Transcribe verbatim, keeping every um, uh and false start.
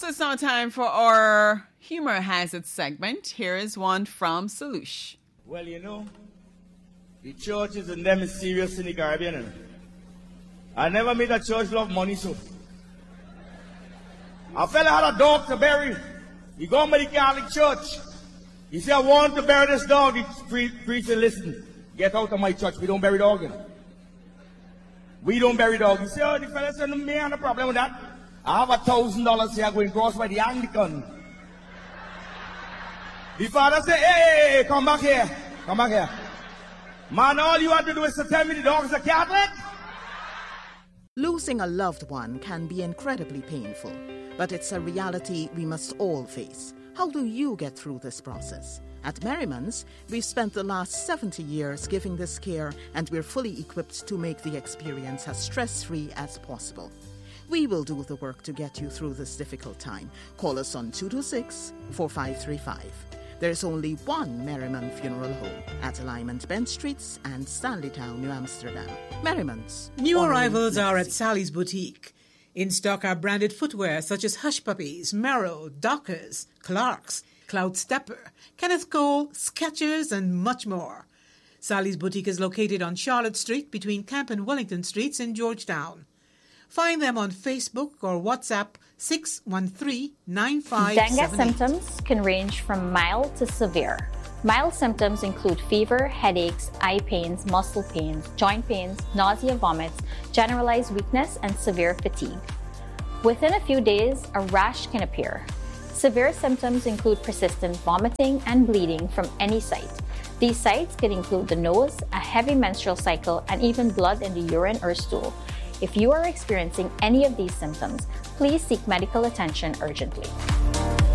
So it's now time for our Humor Hazard segment. Here is one from Salush. Well, you know, the church is in them serious in the Caribbean. You know? I never made a church love money, so. A fella had a dog to bury. He gone by the Catholic church. He said, I want to bury this dog. The pre- preacher, listen, get out of my church. We don't bury dog, you know. We don't bury dog. He said, oh, the fella said, me have no problem with that. I have a thousand dollars here going cross by the Anglican. The father said, hey, hey, hey, come back here. Come back here. Man, all you have to do is to tell me the dog is a Catholic. Losing a loved one can be incredibly painful, but it's a reality we must all face. How do you get through this process? At Merriman's, we've spent the last seventy years giving this care, and we're fully equipped to make the experience as stress-free as possible. We will do the work to get you through this difficult time. Call us on two two six, four five three five. There's only one Merriman Funeral Home at Alignment Bent Streets and Stanleytown, New Amsterdam. Merriman's. New arrivals are at Sally's Boutique. In stock are branded footwear such as Hush Puppies, Merrow, Dockers, Clarks, Cloud Stepper, Kenneth Cole, Skechers, and much more. Sally's Boutique is located on Charlotte Street between Camp and Wellington Streets in Georgetown. Find them on Facebook or WhatsApp six one three, nine five seven eight. Dengue symptoms can range from mild to severe. Mild symptoms include fever, headaches, eye pains, muscle pains, joint pains, nausea, vomits, generalized weakness, and severe fatigue. Within a few days, a rash can appear. Severe symptoms include persistent vomiting and bleeding from any site. These sites can include the nose, a heavy menstrual cycle, and even blood in the urine or stool. If you are experiencing any of these symptoms, please seek medical attention urgently.